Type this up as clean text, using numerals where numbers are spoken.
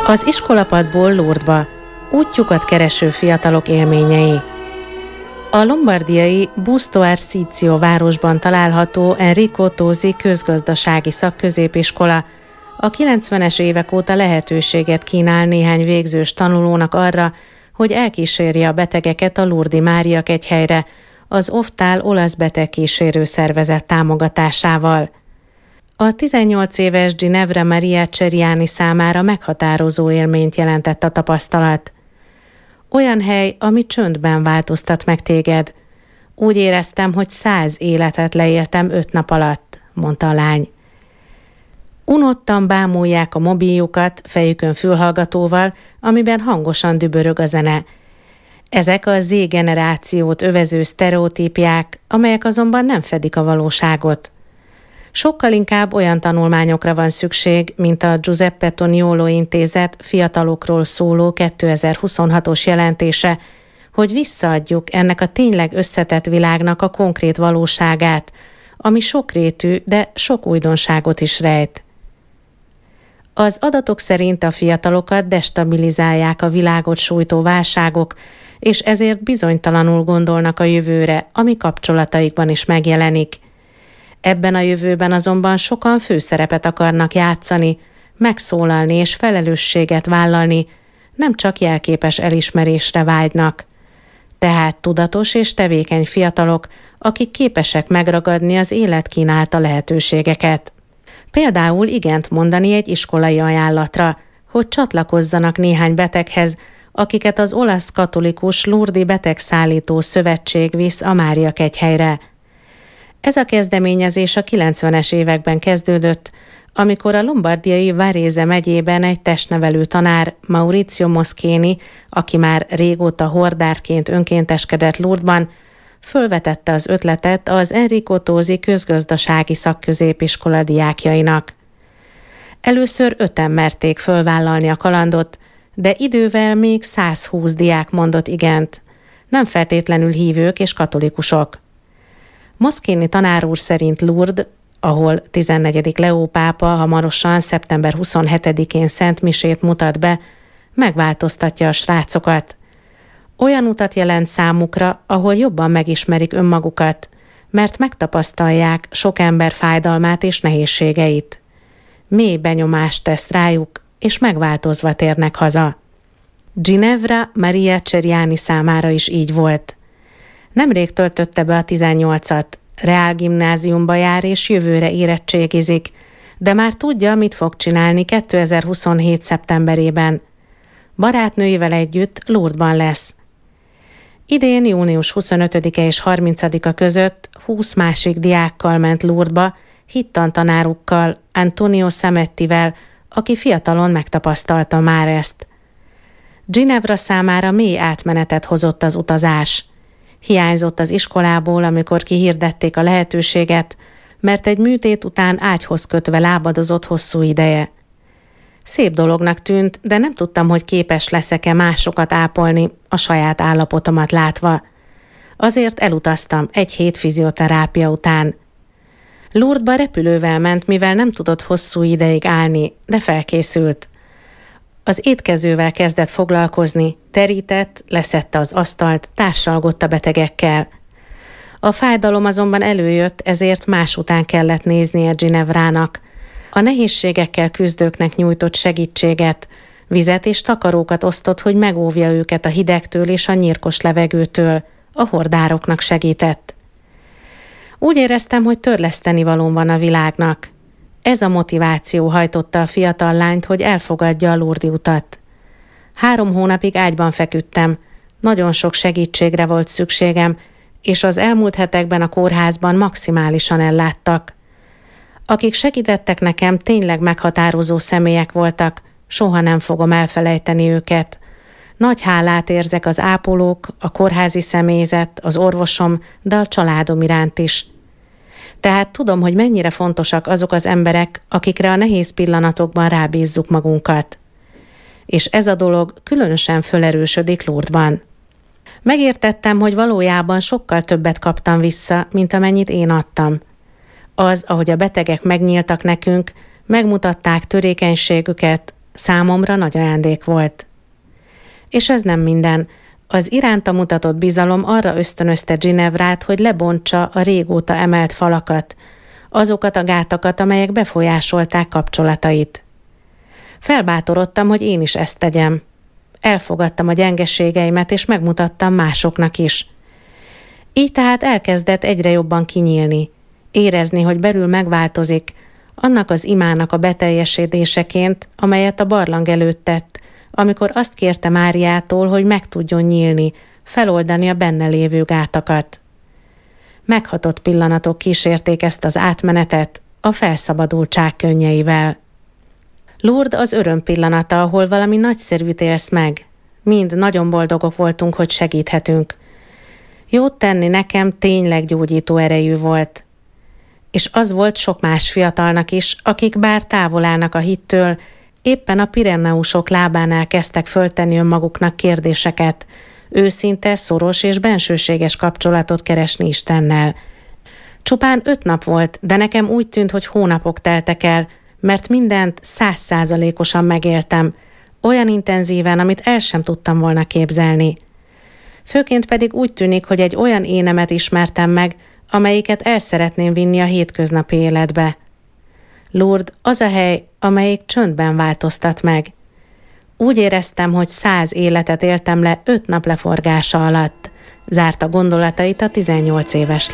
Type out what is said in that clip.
Az iskolapadból Lourdesba, útjukat kereső fiatalok élményei. A lombardiai Busto Arsizio városban található Enrico Tosi közgazdasági szakközépiskola a 90-es évek óta lehetőséget kínál néhány végzős tanulónak arra, hogy elkísérje a betegeket a Lourdes-i Máriakegyhelyre az OFTAL olasz betegkísérő szervezet támogatásával. A 18 éves Ginevra Maria Ceriani számára meghatározó élményt jelentett a tapasztalat. Olyan hely, ami csöndben változtat meg téged. Úgy éreztem, hogy 100 életet leéltem 5 nap alatt, mondta a lány. Unottan bámulják a mobiljukat fejükön fülhallgatóval, amiben hangosan dübörög a zene. Ezek a Z-generációt övező sztereotípiák, amelyek azonban nem fedik a valóságot. Sokkal inkább olyan tanulmányokra van szükség, mint a Giuseppe Toniolo intézet fiatalokról szóló 2026-os jelentése, hogy visszaadjuk ennek a tényleg összetett világnak a konkrét valóságát, ami sokrétű, de sok újdonságot is rejt. Az adatok szerint a fiatalokat destabilizálják a világot sújtó válságok, és ezért bizonytalanul gondolnak a jövőre, ami kapcsolataikban is megjelenik. Ebben a jövőben azonban sokan főszerepet akarnak játszani, megszólalni és felelősséget vállalni, nem csak jelképes elismerésre vágynak. Tehát tudatos és tevékeny fiatalok, akik képesek megragadni az élet kínálta lehetőségeket. Például igent mondani egy iskolai ajánlatra, hogy csatlakozzanak néhány beteghez, akiket az olasz katolikus Lourdes-i betegszállító szövetség visz a Máriakegyhelyre. Ez a kezdeményezés a 90-es években kezdődött, amikor a lombardiai Varese megyében egy testnevelő tanár, Maurizio Moschini, aki már régóta hordárként önkénteskedett Lourdesban, fölvetette az ötletet az Enrico Tosi közgazdasági szakközépiskola diákjainak. Először 5-en merték fölvállalni a kalandot, de idővel még 120 diák mondott igent, nem feltétlenül hívők és katolikusok. Moschini tanár úr szerint Lourdes, ahol 14. Leó pápa hamarosan szeptember 27-én Szent Misét mutat be, megváltoztatja a srácokat. Olyan utat jelent számukra, ahol jobban megismerik önmagukat, mert megtapasztalják sok ember fájdalmát és nehézségeit. Mély benyomást tesz rájuk, és megváltozva térnek haza. Ginevra Maria Ceriani számára is így volt. Nemrég töltötte be a 18-at, reálgimnáziumba jár és jövőre érettségizik, de már tudja, mit fog csinálni 2027. szeptemberében. Barátnőivel együtt Lourdesban lesz. Idén június 25-e és 30-a között 20 másik diákkal ment Lourdesba, hittantanárukkal, Antonio Samettivel, aki fiatalon megtapasztalta már ezt. Ginevra számára mély átmenetet hozott az utazás. Hiányzott az iskolából, amikor kihirdették a lehetőséget, mert egy műtét után ágyhoz kötve lábadozott hosszú ideje. Szép dolognak tűnt, de nem tudtam, hogy képes leszek-e másokat ápolni, a saját állapotomat látva. Azért elutaztam egy hét fizioterápia után. Lourdesba repülővel ment, mivel nem tudott hosszú ideig állni, de felkészült. Az étkezővel kezdett foglalkozni, terített, leszedte az asztalt, társalgott a betegekkel. A fájdalom azonban előjött, ezért más után kellett néznie Ginevrának. A nehézségekkel küzdőknek nyújtott segítséget, vizet és takarókat osztott, hogy megóvja őket a hidegtől és a nyírkos levegőtől, a hordároknak segített. Úgy éreztem, hogy törlesztenivalóm van a világnak. Ez a motiváció hajtotta a fiatal lányt, hogy elfogadja a Lourdes-i utat. 3 hónapig ágyban feküdtem, nagyon sok segítségre volt szükségem, és az elmúlt hetekben a kórházban maximálisan elláttak. Akik segítettek nekem, tényleg meghatározó személyek voltak, soha nem fogom elfelejteni őket. Nagy hálát érzek az ápolók, a kórházi személyzet, az orvosom, de a családom iránt is. Tehát tudom, hogy mennyire fontosak azok az emberek, akikre a nehéz pillanatokban rábízzuk magunkat. És ez a dolog különösen fölerősödik Lourdesban. Megértettem, hogy valójában sokkal többet kaptam vissza, mint amennyit én adtam. Az, ahogy a betegek megnyíltak nekünk, megmutatták törékenységüket, Számomra nagy ajándék volt. És ez nem minden. Az iránta mutatott bizalom arra ösztönözte Ginevrát, hogy lebontsa a régóta emelt falakat, azokat a gátakat, amelyek befolyásolták kapcsolatait. Felbátorodtam, hogy én is ezt tegyem. Elfogadtam a gyengeségeimet, és megmutattam másoknak is. Így tehát elkezdett egyre jobban kinyílni, érezni, hogy belül megváltozik, annak az imának a beteljesedéseként, amelyet a barlang előtt tett, amikor azt kérte Máriától, hogy meg tudjon nyílni, feloldani a benne lévő gátakat. Meghatott pillanatok kísérték ezt az átmenetet a felszabadultság könnyeivel. Lourdes az öröm pillanata, ahol valami nagyszerűt élsz meg. Mind nagyon boldogok voltunk, hogy segíthetünk. Jót tenni nekem tényleg gyógyító erejű volt. És az volt sok más fiatalnak is, akik bár távol állnak a hittől, éppen a Pireneusok lábánál kezdtek föltenni önmaguknak kérdéseket, őszinte, szoros és bensőséges kapcsolatot keresni Istennel. Csupán 5 nap volt, de nekem úgy tűnt, hogy hónapok teltek el, mert mindent 100%-osan megéltem, olyan intenzíven, amit el sem tudtam volna képzelni. Főként pedig úgy tűnik, hogy egy olyan énemet ismertem meg, amelyiket el szeretném vinni a hétköznapi életbe. Lourdes az a hely, amelyik csöndben változtat meg. Úgy éreztem, hogy 100 életet éltem le 5 nap leforgása alatt, zárta gondolatait a 18 éves